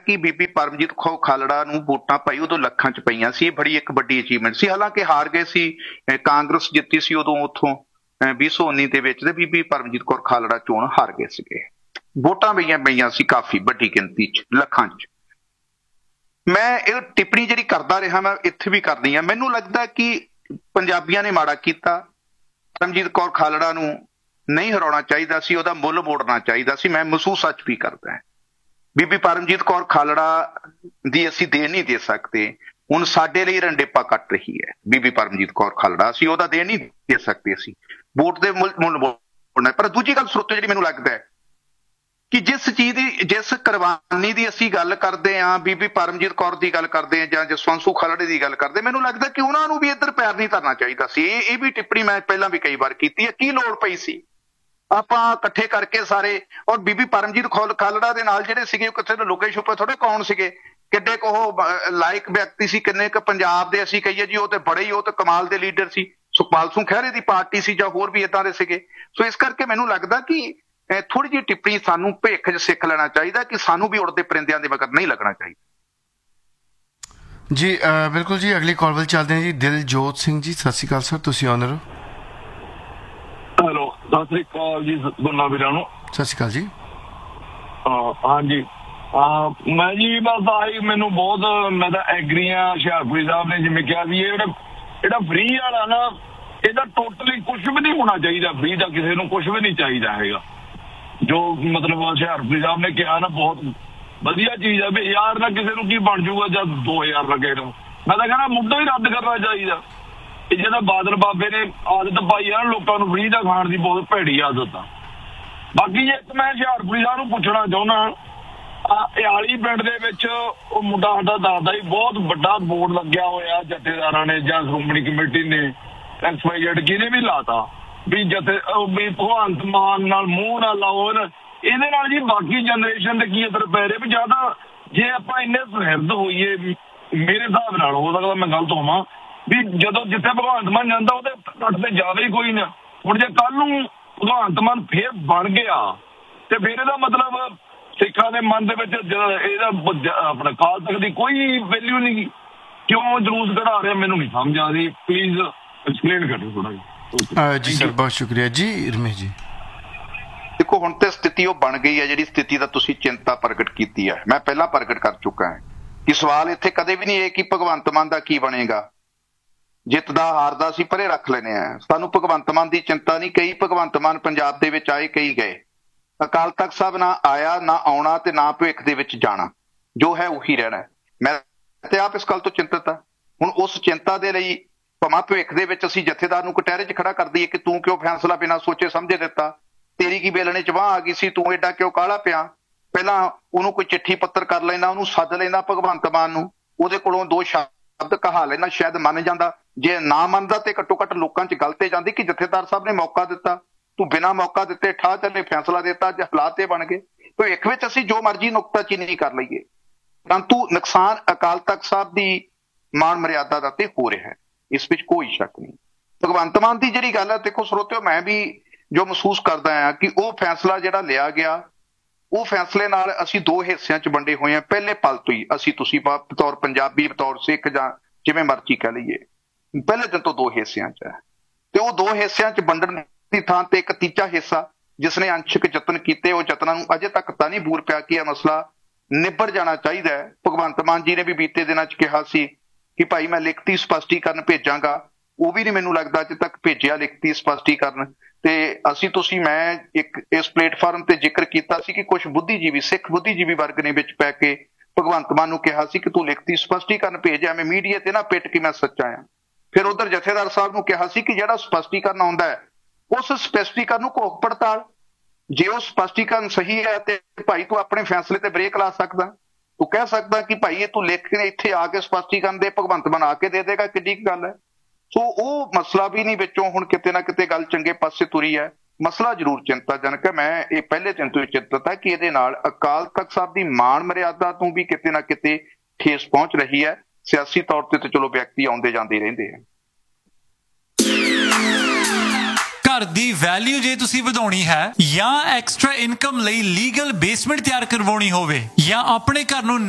कि बीबी परमजीत कौर खालड़ा ਨੂੰ ਵੋਟਾਂ ਭਾਈ ਉਦੋਂ ਲੱਖਾਂ ਚ ਪਈਆਂ ਸੀ। ਇਹ ਬੜੀ ਇੱਕ ਵੱਡੀ ਅਚੀਵਮੈਂਟ ਸੀ। ਹਾਲਾਂਕਿ ਹਾਰ ਗਏ ਸੀ, ਕਾਂਗਰਸ ਜਿੱਤੀ ਸੀ ਉਦੋਂ ਉੱਥੋਂ 2019 ਦੇ ਵਿੱਚ, ਤੇ ਬੀਬੀ ਪਰਮਜੀਤ ਕੌਰ ਖਾਲੜਾ ਚੋਣ ਹਾਰ ਗਏ ਸੀਗੇ। ਵੋਟਾਂ ਪਈਆਂ ਸੀ ਕਾਫੀ ਵੱਡੀ ਗਿਣਤੀ ਚ, ਲੱਖਾਂ ਚ। ਮੈਂ ਇਹ ਟਿੱਪਣੀ ਜਿਹੜੀ ਕਰਦਾ ਰਿਹਾ, ਮੈਂ ਇੱਥੇ ਵੀ ਕਰਨੀ ਆ। ਮੈਨੂੰ ਲੱਗਦਾ ਕਿ ਪੰਜਾਬੀਆਂ ਨੇ ਮਾੜਾ ਕੀਤਾ। ਪਰਮਜੀਤ ਕੌਰ ਖਾਲੜਾ ਨੂੰ ਨਹੀਂ ਹਰਾਉਣਾ ਚਾਹੀਦਾ ਸੀ, ਉਹਦਾ ਮੁੱਲ ਮੋੜਨਾ ਚਾਹੀਦਾ ਸੀ। ਮੈਂ ਮਹਿਸੂਸ ਅੱਜ ਵੀ ਕਰਦਾ। ਬੀਬੀ ਪਰਮਜੀਤ ਕੌਰ ਖਾਲੜਾ ਦੀ ਅਸੀਂ ਦੇਣ ਨਹੀਂ ਦੇ ਸਕਦੇ। ਹੁਣ ਸਾਡੇ ਲਈ ਰੰਡੇਪਾ ਕੱਟ ਰਹੀ ਹੈ ਬੀਬੀ ਪਰਮਜੀਤ ਕੌਰ ਖਾਲੜਾ, ਅਸੀਂ ਉਹਦਾ ਦੇਣ ਨਹੀਂ ਦੇ ਸਕਦੇ। ਅਸੀਂ ਵੋਟ ਦੇ ਮੁੱਲ ਮੋੜਨਾ। ਪਰ ਦੂਜੀ ਗੱਲ ਸਰੋਤੋ ਜਿਹੜੀ ਮੈਨੂੰ ਲੱਗਦਾ ਹੈ ਕਿ ਜਿਸ ਚੀਜ਼ ਦੀ, ਜਿਸ ਕੁਰਬਾਨੀ ਦੀ ਅਸੀਂ ਗੱਲ ਕਰਦੇ ਹਾਂ, ਬੀਬੀ ਪਰਮਜੀਤ ਕੌਰ ਦੀ ਗੱਲ ਕਰਦੇ ਹਾਂ ਜਾਂ ਜਸਵੰਤ ਖਾਲੜੇ ਦੀ ਗੱਲ ਕਰਦੇ, ਮੈਨੂੰ ਲੱਗਦਾ ਕਿ ਉਹਨਾਂ ਨੂੰ ਵੀ ਇੱਧਰ ਪੈਰ ਨਹੀਂ ਧਰਨਾ ਚਾਹੀਦਾ ਸੀ। ਇਹ ਵੀ ਟਿੱਪਣੀ ਮੈਂ ਪਹਿਲਾਂ ਵੀ ਕਈ ਵਾਰ ਕੀਤੀ ਹੈ। ਕੀ ਲੋੜ ਪਈ ਸੀ ਆਪਾਂ ਇਕੱਠੇ ਕਰਕੇ ਸਾਰੇ? ਔਰ ਬੀਬੀ ਪਰਮਜੀਤ ਕੌਰ ਖਾਲੜਾ ਦੇ ਨਾਲ ਜਿਹੜੇ ਸੀਗੇ, ਕਿੱਥੇ ਲੁਕੇ ਛੁਪੇ ਥੋੜੇ ਕੌਣ ਸੀਗੇ, ਕਿੱਡੇ ਕੁ ਉਹ ਲਾਇਕ ਵਿਅਕਤੀ ਸੀ, ਕਿੰਨੇ ਕੁ ਪੰਜਾਬ ਦੇ ਅਸੀਂ ਕਹੀਏ ਜੀ ਉਹ ਤੇ ਬੜੇ ਹੀ, ਉਹ ਤੇ ਕਮਾਲ ਦੇ ਲੀਡਰ ਸੀ। ਸੁਖਪਾਲ ਸਿੰਘ ਖਹਿਰੇ ਦੀ ਪਾਰਟੀ ਸੀ ਜਾਂ ਹੋਰ ਵੀ ਏਦਾਂ ਦੇ ਸੀਗੇ। ਸੋ ਇਸ ਕਰਕੇ ਮੈਨੂੰ ਲੱਗਦਾ ਕਿ ਥੋੜੀ ਜਿਹੀ ਟਿੱਪਣੀ ਸਾਨੂੰ ਭੇਖ 'ਚ ਸਿੱਖ ਲੈਣਾ ਚਾਹੀਦਾ ਕਿ ਸਾਨੂੰ ਵੀ ਉੜਦੇ ਪਰਿੰਦਿਆਂ ਦੇ ਮਗਰ ਨਹੀਂ ਲੱਗਣਾ ਚਾਹੀਦਾ। ਜੀ ਬਿਲਕੁਲ ਜੀ। ਅਗਲੀ ਕਾਲ ਵੱਲ ਚੱਲਦੇ ਹਾਂ ਜੀ। ਦਿਲਜੋਤ ਸਿੰਘ ਜੀ, ਸਤਿ ਸ਼੍ਰੀ ਅਕਾਲ ਸਰ, ਤੁਸੀਂ ਆਨਰ ਹੋ। ਹੈਲੋ, ਸਤਿ ਸ਼੍ਰੀ ਅਕਾਲ ਜੀ ਦੋਨਾਂ ਵੀਰਾਂ ਨੂੰ। ਸਤਿ ਸ਼੍ਰੀ ਅਕਾਲ ਜੀ। ਹਾਂਜੀ, ਮੈਂ ਜੀ ਬਸ ਆਹੀ, ਮੈਨੂੰ ਬਹੁਤ, ਮੈਂ ਤਾਂ ਐਗਰੀ ਆ ਹੁਸ਼ਿਆਰਪੁਰੀ ਸਾਹਿਬ ਨੇ ਜਿਵੇਂ ਕਿਹਾ ਵੀ ਇਹ ਜਿਹੜਾ ਫ੍ਰੀ ਵਾਲਾ ਨਾ, ਇਹਦਾ ਟੋਟਲੀ ਕੁਛ ਵੀ ਨਹੀਂ ਹੋਣਾ ਚਾਹੀਦਾ। ਫ੍ਰੀ ਦਾ ਕਿਸੇ ਨੂੰ ਕੁਛ ਵੀ ਨਹੀਂ ਚਾਹੀਦਾ ਹੈਗਾ। ਜੋ ਮਤਲਬ ਹੁਸ਼ਿਆਰਪੁਰੀ ਸਾਹਿਬ ਨੇ ਕਿਹਾ ਨਾ, ਬਹੁਤ ਵਧੀਆ ਚੀਜ਼ ਹੈ ਵੀ ਯਾਰ ਨਾ ਕਿਸੇ ਨੂੰ ਕੀ ਬਣ ਜੂਗਾ ਜਦ 2000 ਲੱਗੇ ਨੂੰ। ਮੈਂ ਤਾਂ ਕਹਿੰਦਾ ਮੁੱਢੋਂ ਹੀ ਰੱਦ ਕਰਨਾ ਚਾਹੀਦਾ। ਇਹ ਜਿਹੜਾ ਬਾਦਲ ਬਾਬੇ ਨੇ ਆਦਤ ਪਾਈ ਆ ਲੋਕਾਂ ਨੂੰ ਫ੍ਰੀ ਦਾ ਖਾਣ ਦੀ, ਬਹੁਤ ਭੈੜੀ ਆਦਤ ਆ। ਬਾਕੀ ਇੱਕ ਮੈਂ ਹੁਸ਼ਿਆਰਪੁਰੀ ਸਾਹਿਬ ਨੂੰ ਪੁੱਛਣਾ ਚਾਹੁੰਦਾ, ਇਆਲੀ ਪਿੰਡ ਦੇ ਵਿੱਚ ਉਹ ਮੁੰਡਾ ਸਾਡਾ ਦੱਸਦਾ ਸੀ ਬਹੁਤ ਵੱਡਾ ਬੋਰਡ ਲੱਗਿਆ ਹੋਇਆ ਜਥੇਦਾਰਾਂ ਨੇ ਜਾਂ ਸ਼੍ਰੋਮਣੀ ਕਮੇਟੀ ਨੇ, XYZ ਕਿਹਨੇ ਵੀ ਲਾਤਾ ਵੀ ਵੀ ਭਗਵੰਤ ਮਾਨ ਨਾਲ ਮੂੰਹ ਨਾ ਲਾਓ। ਇਹਦੇ ਨਾਲ ਜੀ ਬਾਕੀ ਜਨਰੇਸ਼ਨ ਦੇ ਕੀ ਅਸਰ ਪੈ ਰਿਹਾ ਵੀ ਜ਼ਿਆਦਾ, ਜੇ ਆਪਾਂ ਇੰਨੇ ਸੁਹਿਰਦ ਹੋਈਏ, ਮੇਰੇ ਹਿਸਾਬ ਨਾਲ, ਹੋ ਸਕਦਾ ਮੈਂ ਗਲਤ ਹੋਵਾਂ, ਵੀ ਜਦੋਂ ਜਿੱਥੇ ਭਗਵੰਤ ਮਾਨ ਜਾਂਦਾ ਉਹਦੇ ਘੱਟ ਤੇ ਜ਼ਿਆਦਾ ਹੀ ਕੋਈ ਨਾ। ਹੁਣ ਜੇ ਕੱਲ ਨੂੰ ਭਗਵੰਤ ਮਾਨ ਫੇਰ ਬਣ ਗਿਆ ਤੇ ਫਿਰ ਇਹਦਾ ਮਤਲਬ ਸਿੱਖਾਂ ਦੇ ਮਨ ਦੇ ਵਿੱਚ ਇਹਦਾ ਆਪਣਾ ਅਕਾਲ ਤਖਤ ਦੀ ਕੋਈ ਵੈਲਿਊ ਨਹੀਂ। ਕਿਉਂ ਜਲੂਸ ਕਢਾ ਰਿਹਾ ਮੈਨੂੰ ਨਹੀਂ ਸਮਝ ਆ ਰਹੀ। ਪਲੀਜ਼ ਐਕਸਪਲੇਨ ਕਰੋ ਥੋੜਾ ਜਿਹਾ। ਜੀ ਸਰ, ਬਹੁਤ ਸ਼ੁਕਰੀਆ ਜੀ। ਰਮੇਸ਼ ਜੀ, ਦੇਖੋ ਹੁਣ ਤੇ ਸਥਿਤੀ ਉਹ ਬਣ ਗਈ ਹੈ ਜਿਹੜੀ ਸਥਿਤੀ ਦਾ ਤੁਸੀਂ ਚਿੰਤਾ ਪ੍ਰਗਟ ਕੀਤੀ ਹੈ। ਮੈਂ ਪਹਿਲਾਂ ਪ੍ਰਗਟ ਕਰ ਚੁੱਕਾ ਹਾਂ ਕਿ ਸਵਾਲ ਇੱਥੇ ਕਦੇ ਵੀ ਨਹੀਂ ਇਹ ਕਿ ਭਗਵੰਤ ਮਾਨ ਦਾ ਕੀ ਬਣੇਗਾ। ਜਿੱਤਦਾ ਹਾਰਦਾ ਸੀ ਪਰੇ ਰੱਖ ਲੈਣੇ ਆ, ਸਾਨੂੰ ਭਗਵੰਤ ਮਾਨ ਦੀ ਚਿੰਤਾ ਨਹੀਂ। ਕਈ ਭਗਵੰਤ ਮਾਨ ਪੰਜਾਬ ਦੇ ਵਿੱਚ ਆਏ, ਕਈ ਗਏ। ਅਕਾਲ ਤਖਤ ਸਾਹਿਬ ਨਾ ਆਇਆ, ਨਾ ਆਉਣਾ, ਤੇ ਨਾ ਭਵਿੱਖ ਦੇ ਵਿੱਚ ਜਾਣਾ। ਜੋ ਹੈ ਉਹੀ ਰਹਿਣਾ। ਮੈਂ ਤੇ ਆਪ ਇਸ ਗੱਲ ਤੋਂ ਚਿੰਤਤ ਆ। ਹੁਣ ਉਸ ਚਿੰਤਾ ਦੇ ਲਈ ਭਾਵੇਂ ਭਵਿੱਖ ਦੇ ਵਿੱਚ ਅਸੀਂ ਜਥੇਦਾਰ ਨੂੰ ਕਟਹਿਰੇ 'ਚ ਖੜਾ ਕਰ ਦਈਏ ਕਿ ਤੂੰ ਕਿਉਂ ਫੈਸਲਾ ਬਿਨਾਂ ਸੋਚੇ ਸਮਝੇ ਦਿੱਤਾ, ਤੇਰੀ ਕੀ ਬੇਲਣੇ 'ਚ ਵਾਹ ਆ ਗਈ ਸੀ, ਤੂੰ ਏਡਾ ਕਿਉਂ ਕਾਹਲਾ ਪਿਆ। ਪਹਿਲਾਂ ਉਹਨੂੰ ਕੋਈ ਚਿੱਠੀ ਪੱਤਰ ਕਰ ਲੈਣਾ, ਉਹਨੂੰ ਸੱਦ ਲੈਂਦਾ ਭਗਵੰਤ ਮਾਨ ਨੂੰ, ਉਹਦੇ ਕੋਲੋਂ ਦੋ ਸ਼ਬਦ ਕਹਾ ਲੈਣਾ, ਸ਼ਾਇਦ ਮੰਨ ਜਾਂਦਾ। ਜੇ ਨਾ ਮੰਨਦਾ ਤੇ ਘੱਟੋ ਘੱਟ ਲੋਕਾਂ 'ਚ ਗੱਲ ਤੇ ਜਾਂਦੀ ਕਿ ਜਥੇਦਾਰ ਸਾਹਿਬ ਨੇ ਮੌਕਾ ਦਿੱਤਾ, ਤੂੰ ਬਿਨਾਂ ਮੌਕਾ ਦਿੱਤੇ ਠਾਹ ਚੱਲੇ ਫੈਸਲਾ ਦਿੱਤਾ, ਅੱਜ ਹਾਲਾਤ ਇਹ ਬਣ ਗਏ। ਭਵਿੱਖ ਵਿੱਚ ਅਸੀਂ ਜੋ ਮਰਜ਼ੀ ਨੁਕਤਾਚੀਨੀ ਕਰ ਲਈਏ, ਪਰੰਤੂ ਨੁਕਸਾਨ ਅਕਾਲ ਤਖਤ ਸਾਹਿਬ ਦੀ ਮਾਣ ਮਰਿਆਦਾ ਦਾ ਤੇ ਹੋ ਰਿਹਾ ਹੈ, ਇਸ ਵਿੱਚ ਕੋਈ ਸ਼ੱਕ ਨਹੀਂ। ਭਗਵੰਤ ਮਾਨ ਦੀ ਜਿਹੜੀ ਗੱਲ ਹੈ, ਦੇਖੋ ਸਰੋਤਿਓ, ਮੈਂ ਵੀ ਜੋ ਮਹਿਸੂਸ ਕਰਦਾ ਹਾਂ ਕਿ ਉਹ ਫੈਸਲਾ ਜਿਹੜਾ ਲਿਆ ਗਿਆ, ਉਹ ਫੈਸਲੇ ਨਾਲ ਅਸੀਂ ਦੋ ਹਿੱਸਿਆਂ 'ਚ ਵੰਡੇ ਹੋਏ ਹਾਂ। ਪਹਿਲੇ ਪਲ ਤੋਂ ਹੀ ਅਸੀਂ, ਤੁਸੀਂ ਬਤੌਰ ਪੰਜਾਬੀ, ਬਤੌਰ ਸਿੱਖ ਜਾਂ ਜਿਵੇਂ ਮਰਜ਼ੀ ਕਹਿ ਲਈਏ, ਪਹਿਲੇ ਦਿਨ ਤੋਂ ਦੋ ਹਿੱਸਿਆਂ 'ਚ ਹੈ। ਤੇ ਉਹ ਦੋ ਹਿੱਸਿਆਂ 'ਚ ਵੰਡਣ ਦੀ ਥਾਂ ਤੇ ਇੱਕ ਤੀਜਾ ਹਿੱਸਾ ਜਿਸਨੇ ਅੰਸ਼ਕ ਯਤਨ ਕੀਤੇ, ਉਹ ਯਤਨਾਂ ਨੂੰ ਅਜੇ ਤੱਕ ਤਾਂ ਨਹੀਂ ਬੂਰ ਪਿਆ ਕਿ ਇਹ ਮਸਲਾ ਨਿਬੜ ਜਾਣਾ ਚਾਹੀਦਾ ਹੈ। ਭਗਵੰਤ ਮਾਨ ਜੀ ਨੇ ਵੀ ਬੀਤੇ ਦਿਨਾਂ 'ਚ ਕਿਹਾ ਸੀ ਕਿ ਭਾਈ ਮੈਂ ਲਿਖਤੀ ਸਪਸ਼ਟੀਕਰਨ ਭੇਜਾਂਗਾ, ਉਹ ਵੀ ਨਹੀਂ ਮੈਨੂੰ ਲੱਗਦਾ ਅਜੇ ਤੱਕ ਭੇਜਿਆ ਲਿਖਤੀ ਸਪਸ਼ਟੀਕਰਨ। ਤੇ ਅਸੀਂ ਮੈਂ ਇੱਕ ਇਸ ਪਲੇਟਫਾਰਮ ਤੇ ਜ਼ਿਕਰ ਕੀਤਾ ਸੀ ਕਿ ਕੁਝ ਬੁੱਧੀਜੀਵੀ, ਸਿੱਖ ਬੁੱਧੀਜੀਵੀ ਵਰਗ ਨੇ ਵਿੱਚ ਪੈ ਕੇ ਭਗਵੰਤ ਮਾਨ ਨੂੰ ਕਿਹਾ ਸੀ ਕਿ ਤੂੰ ਲਿਖਤੀ ਸਪਸ਼ਟੀਕਰਨ ਭੇਜ, ਐਵੇਂ ਮੀਡੀਆ ਤੇ ਨਾ ਪਿੱਟ ਕੇ ਮੈਂ ਸੱਚਾ ਆ। ਫਿਰ ਉਧਰ ਜਥੇਦਾਰ ਸਾਹਿਬ ਨੂੰ ਕਿਹਾ ਸੀ ਕਿ ਜਿਹੜਾ ਸਪਸ਼ਟੀਕਰਨ ਆਉਂਦਾ ਹੈ ਉਸ ਸਪਸ਼ਟੀਕਰਨ ਨੂੰ ਘੋਖ ਪੜਤਾਲ, ਜੇ ਉਹ ਸਪਸ਼ਟੀਕਰਨ ਸਹੀ ਹੈ ਤੇ ਭਾਈ ਤੂੰ ਆਪਣੇ ਫੈਸਲੇ ਤੇ ਬ੍ਰੇਕ ਲਾ ਸਕਦਾ। ਤੂੰ ਕਹਿ ਸਕਦਾ ਕਿ ਭਾਈ ਇਹ ਤੂੰ ਲਿਖ ਕੇ ਇੱਥੇ ਆ ਕੇ ਸਪਸ਼ਟੀਕਰਨ ਦੇ, ਭਗਵੰਤ ਮਾਨ ਆ ਕੇ ਦੇ ਦੇਗਾ, ਕਿੱਡੀ ਕੁ ਗੱਲ ਹੈ। ਸੋ ਉਹ ਮਸਲਾ ਵੀ ਨਹੀਂ ਵਿੱਚੋਂ ਹੁਣ ਕਿਤੇ ਨਾ ਕਿਤੇ ਗੱਲ ਚੰਗੇ ਪਾਸੇ ਤੁਰੀ ਹੈ। ਮਸਲਾ ਜ਼ਰੂਰ ਚਿੰਤਾਜਨਕ ਹੈ। ਮੈਂ ਇਹ ਪਹਿਲੇ ਦਿਨ ਤੋਂ ਚਿੰਤਤ ਹੈ ਕਿ ਇਹਦੇ ਨਾਲ ਅਕਾਲ ਤਖਤ ਸਾਹਿਬ ਦੀ ਮਾਣ ਮਰਿਆਦਾ ਤੋਂ ਵੀ ਕਿਤੇ ਨਾ ਕਿਤੇ ਠੇਸ ਪਹੁੰਚ ਰਹੀ ਹੈ। ਸਿਆਸੀ ਤੌਰ ਤੇ ਚਲੋ ਵਿਅਕਤੀ ਆਉਂਦੇ ਜਾਂਦੇ ਰਹਿੰਦੇ ਹੈ। ਘਰ ਦੀ ਵੈਲਿਊ ਜੇ ਤੁਸੀਂ ਵਧਾਉਣੀ ਹੈ ਜਾਂ ਐਕਸਟਰਾ ਇਨਕਮ ਲਈ ਲੀਗਲ ਬੇਸਮੈਂਟ ਤਿਆਰ ਕਰਵਾਉਣੀ ਹੋਵੇ ਜਾਂ ਆਪਣੇ ਘਰ ਨੂੰ